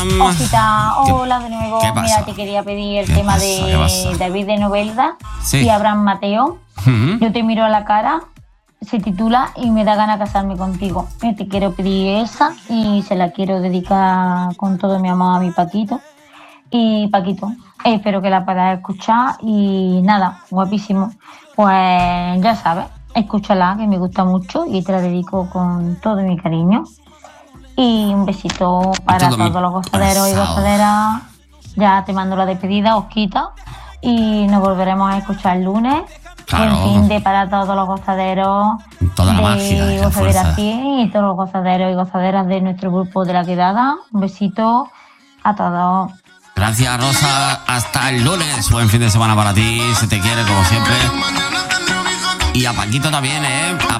Osquita, hola de nuevo. ¿Qué pasa? Mira, te quería pedir el tema ¿Qué pasa? de David de Novelda Sí. y Abraham Mateo. Ujú. Yo te miro a la cara, se titula Y me da ganas casarme contigo. Te quiero pedir esa y se la quiero dedicar con todo mi amor a mi Paquito. Y Paquito, espero que la puedas escuchar y nada, guapísimo. Pues ya sabes, escúchala, que me gusta mucho y te la dedico con todo mi cariño. Y un besito para todo mi todos los gozaderos y abrazado. gozaderas. Ya te mando la despedida, Osquita. Y nos volveremos a escuchar el lunes. Claro. En fin de para todos los gozaderos Toda la de magia y la Gozadera fuerza. 100 y todos los gozaderos y gozaderas de nuestro grupo de la quedada. Un besito a todos. Gracias, Rosa. Hasta el lunes. Buen fin de semana para ti. Se te quiere como siempre. Y a Paquito también, ¿eh?